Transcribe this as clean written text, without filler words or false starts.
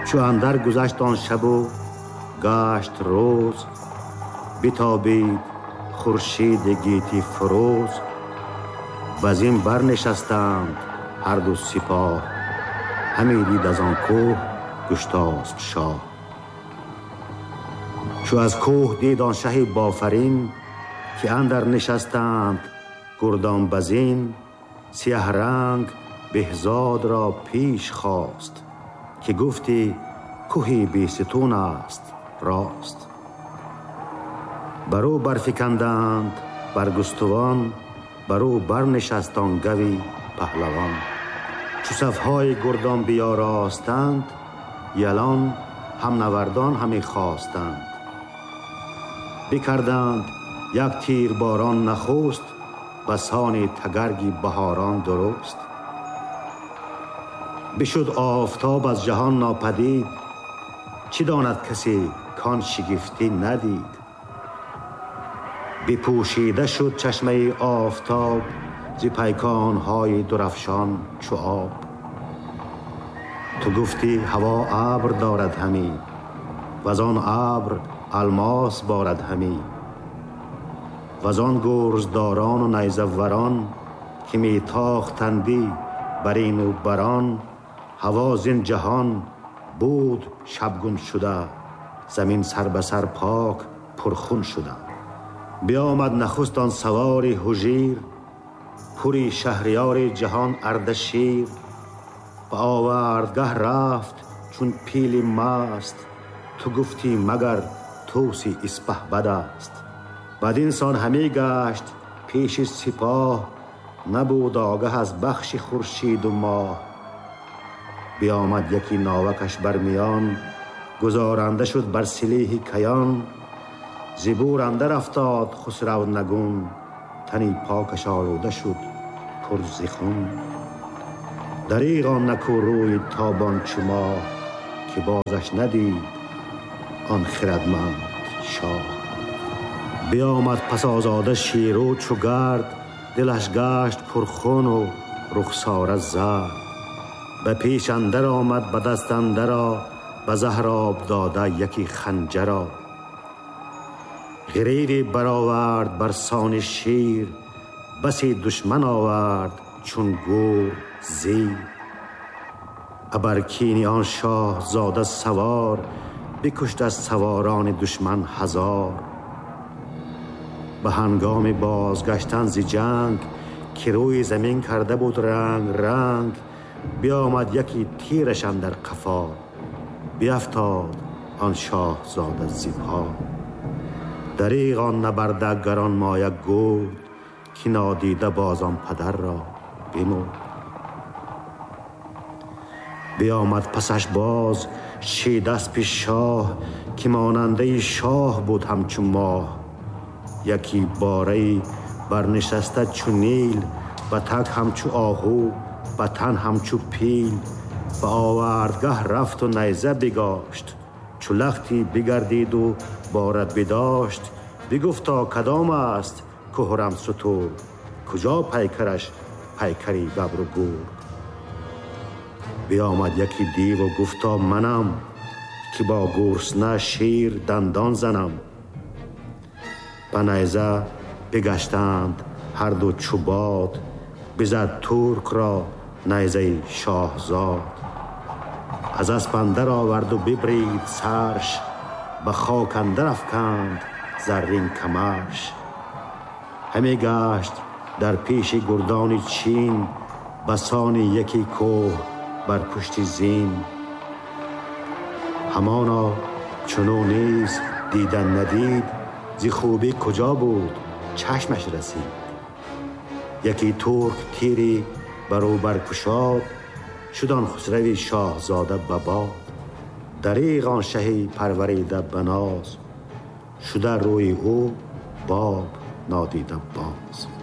چو اندر گذشت آن شب و گشت روز، بتابید خورشید گیتی فروز. وزین برنشستند هر دو سپاه، همی دید از آن کوه گشتاسپ شاه. چو از کوه دید آن شه بافرین، که اندر نشستند گردان بزین. سیه رنگ بهزاد را پیش خواست، که گفتی کوهی بیستون است راست. برو برفکندند برگستوان، برو برنشست آن گوی پهلوان. چو صفهای گردان بیاراستند، یلان هم نوردان همی خواستند. بکردند یک تیر باران نخست، بسان تگرگی بهاران درست. بشد آفتاب از جهان ناپدید، چی داند کسی کان شگفتی ندید. بپوشیده شد چشمه آفتاب، ز پیکانهای درفشان چو آب. تو گفتی هوا ابر دارد همی، و آن ابر الماس بارد همی. و آن گرزداران و نیزه وران، که می تاختندی برین و بران. هوا زین جهان بود شبگون شده، زمین سر به سر پاک پرخون شده. بیامد نخست آن سوار هژیر، پوری شهریار جهان اردشیر. به آوردگه رفت چون پیل مست، تو گفتی مگر توسی اسپهبد است. بدین سان همی گشت پیش سپاه، نبود آگه از بخش خورشید و ماه. بیامد یکی ناوکش برمیان، گذارنده شد بر سلیح کیان. زبور اندر افتاد خسرو نگون، تنی پاکش آلوده شد پر ز خون. دریغا نکو روی تابان چو ماه، که بازش ندید آن خردمند شاه. بیامد پس آزاده شیرو چو گرد، دلش گشت پرخون و رخساره زرد. به پیش اندر آمد به دست اندرا، به زهر آب داده یکی خنجرا. غریری برآورد بر سان شیر، بسی دشمن آورد چون گور زیر. ابرکین آن شاه زاده سوار، بکشت از سواران دشمن هزار. به هنگام بازگشتن ز جنگ، که روی زمین کرده بود رنگ رنگ. بیامد یکی تیرش اندر قفا، بیفتاد آن شاه زاده ز پا. دریغ آن نبرده گران مایه گرد، که نادیده بازان پدر را بمرد. بیامد پسش باز شیدسپ شاه، که ماننده شاه بود همچون ماه. یکی باره برنشسته چو نیل، به تک همچو آهو به تن همچو پیل. به آوردگه رفت و نیزه بگاشت، چو لختی بگردید و بارد بداشت. بگفتا کدام است کهرم ستور، کجا پیکرش پیکری ببر و گور. بیامد یکی دیو و گفتا منم، که با گرسنه شیر دندان زنم. به نیزه بگشتند هر دو چو باد، بزد ترک را نیزه شاهزاد. از اسپ اندر آورد و ببرید سرش، به خاک اندر افکند زرین کمرش. همی گشت در پیش گردان چین، بسان یکی کوه بر پشت زین. همانا چنو نیز دیدن ندید، ز خوبی کجا بود چشمش رسید. یکی ترک تیری برو برکشاد، شد آن خسروی شاهزاده به باد. دریغ آن شهی پروریده به ناز، شده روی او باب نادیده باز.